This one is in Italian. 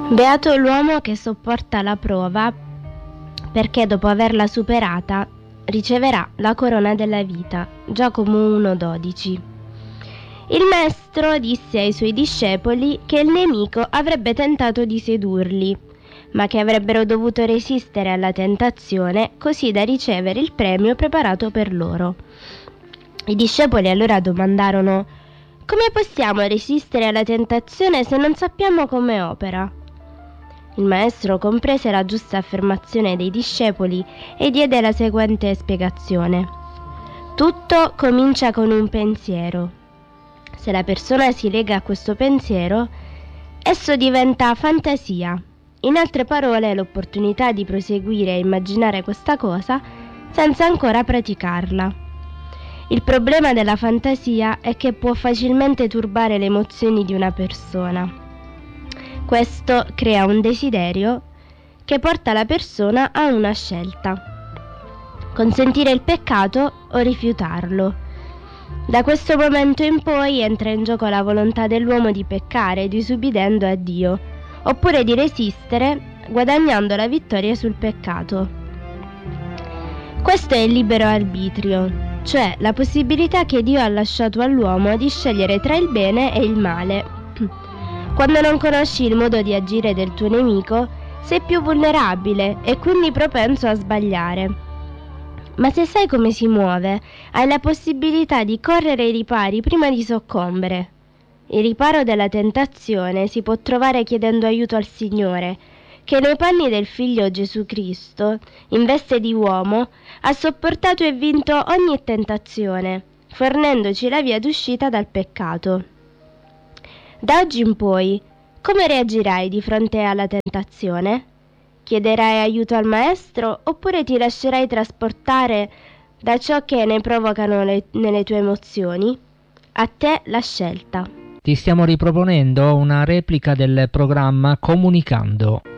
Beato l'uomo che sopporta la prova, perché dopo averla superata riceverà la corona della vita. Giacomo 1,12. Il maestro disse ai suoi discepoli che il nemico avrebbe tentato di sedurli, ma che avrebbero dovuto resistere alla tentazione così da ricevere il premio preparato per loro. I discepoli allora domandarono: come possiamo resistere alla tentazione se non sappiamo come opera? Il maestro comprese la giusta affermazione dei discepoli e diede la seguente spiegazione: tutto comincia con un pensiero. Se la persona si lega a questo pensiero, esso diventa fantasia. In altre parole, l'opportunità di proseguire a immaginare questa cosa senza ancora praticarla. Il problema della fantasia è che può facilmente turbare le emozioni di una persona. Questo crea un desiderio che porta la persona a una scelta: consentire il peccato o rifiutarlo. Da questo momento in poi entra in gioco la volontà dell'uomo di peccare, disubbidendo a Dio, oppure di resistere, guadagnando la vittoria sul peccato. Questo è il libero arbitrio, cioè la possibilità che Dio ha lasciato all'uomo di scegliere tra il bene e il male. Quando non conosci il modo di agire del tuo nemico, sei più vulnerabile e quindi propenso a sbagliare. Ma se sai come si muove, hai la possibilità di correre ai ripari prima di soccombere. Il riparo della tentazione si può trovare chiedendo aiuto al Signore, che nei panni del Figlio Gesù Cristo, in veste di uomo, ha sopportato e vinto ogni tentazione, fornendoci la via d'uscita dal peccato. Da oggi in poi, come reagirai di fronte alla tentazione? Chiederai aiuto al maestro oppure ti lascerai trasportare da ciò che ne provocano nelle tue emozioni? A te la scelta. Ti stiamo riproponendo una replica del programma Comunicando.